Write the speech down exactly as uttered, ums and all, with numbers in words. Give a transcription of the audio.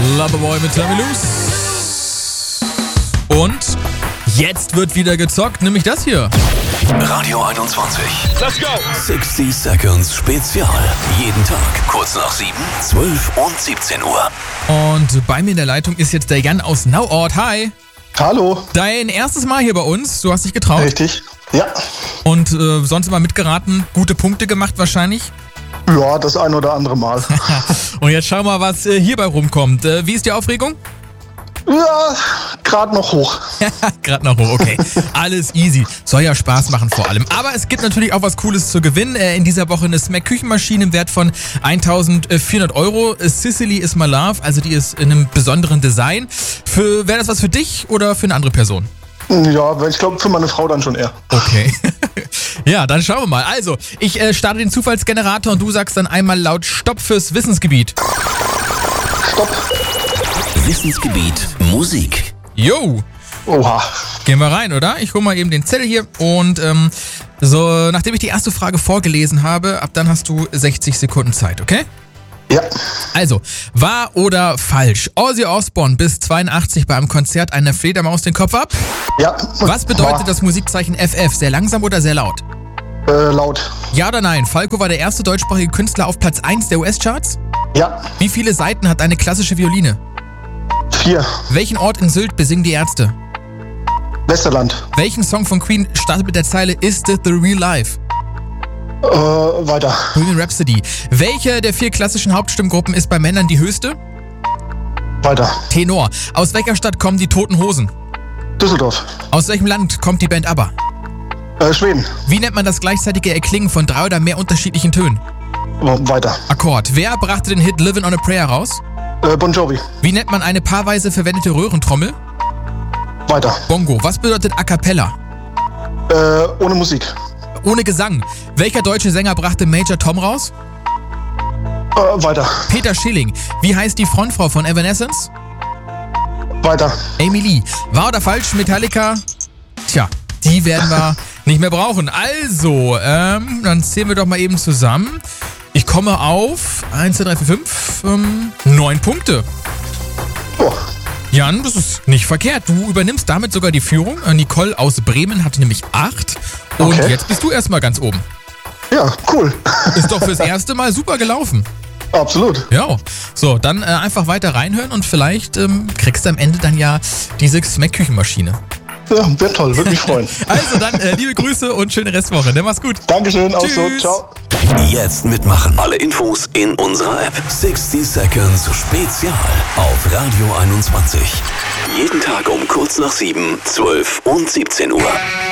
Loverboy mit Tell Me Loose. Und jetzt wird wieder gezockt, nämlich das hier. Radio einundzwanzig. Let's go! sechzig Seconds Spezial. Jeden Tag kurz nach sieben, zwölf und siebzehn Uhr. Und bei mir in der Leitung ist jetzt der Jan aus Nauort. Hi. Hallo. Dein erstes Mal hier bei uns. Du hast dich getraut. Richtig. Ja. Und äh, sonst immer mitgeraten. Gute Punkte gemacht wahrscheinlich. Ja, das ein oder andere Mal. Und jetzt schau mal, was äh, hierbei rumkommt. Äh, wie ist die Aufregung? Ja, gerade noch hoch. Gerade noch hoch, okay. Alles easy. Soll ja Spaß machen vor allem. Aber es gibt natürlich auch was Cooles zu gewinnen. Äh, in dieser Woche eine Smack-Küchenmaschine im Wert von eintausendvierhundert Euro. Sicily is my love, also die ist in einem besonderen Design. Für, wäre das was für dich oder für eine andere Person? Ja, ich glaube für meine Frau dann schon eher. Okay. Ja, dann schauen wir mal. Also, ich äh, starte den Zufallsgenerator und du sagst dann einmal laut Stopp fürs Wissensgebiet. Stopp. Wissensgebiet Musik. Yo! Oha. Gehen wir rein, oder? Ich hole mal eben den Zettel hier und ähm, so, nachdem ich die erste Frage vorgelesen habe, ab dann hast du sechzig Sekunden Zeit, okay? Ja. Also, wahr oder falsch? Ozzy Osbourne bis zweiundachtzig bei einem Konzert einer Fledermaus den Kopf ab? Ja. Was bedeutet Wahr. das Musikzeichen F F? Sehr langsam oder sehr laut? Äh, laut. Ja oder nein? Falco war der erste deutschsprachige Künstler auf Platz eins der U S-Charts? Ja. Wie viele Saiten hat eine klassische Violine? Vier. Welchen Ort in Sylt besingen die Ärzte? Westerland. Welchen Song von Queen startet mit der Zeile Is this the real life? Äh, weiter. Bohemian Rhapsody. Welche der vier klassischen Hauptstimmgruppen ist bei Männern die höchste? Weiter. Tenor. Aus welcher Stadt kommen die Toten Hosen? Düsseldorf. Aus welchem Land kommt die Band ABBA? Äh, Schweden. Wie nennt man das gleichzeitige Erklingen von drei oder mehr unterschiedlichen Tönen? Oh, weiter. Akkord. Wer brachte den Hit Livin' on a Prayer raus? Äh, Bon Jovi. Wie nennt man eine paarweise verwendete Röhrentrommel? Weiter. Bongo. Was bedeutet A Cappella? Äh, ohne Musik. Ohne Gesang. Welcher deutsche Sänger brachte Major Tom raus? Äh, weiter. Peter Schilling. Wie heißt die Frontfrau von Evanescence? Weiter. Amy Lee. Wahr oder falsch? Metallica? Tja, die werden wir nicht mehr brauchen. Also, ähm, dann zählen wir doch mal eben zusammen. Ich komme auf eins, zwei, drei, vier, fünf, ähm, neun Punkte. Oh. Jan, das ist nicht verkehrt. Du übernimmst damit sogar die Führung. Nicole aus Bremen hatte nämlich acht. Und Okay. jetzt bist du erstmal ganz oben. Ja, cool. Ist doch fürs erste Mal super gelaufen. Absolut. Ja. So, dann äh, einfach weiter reinhören und vielleicht ähm, kriegst du am Ende dann ja diese Smack-Küchenmaschine. Ja, wäre toll. Würde mich freuen. Also dann äh, liebe Grüße und schöne Restwoche. Ne? Mach's gut. Dankeschön. Auch so. Tschüss. Ciao. Jetzt mitmachen. Alle Infos in unserer App. sechzig Seconds Spezial auf Radio einundzwanzig. Jeden Tag um kurz nach sieben, zwölf und siebzehn Uhr.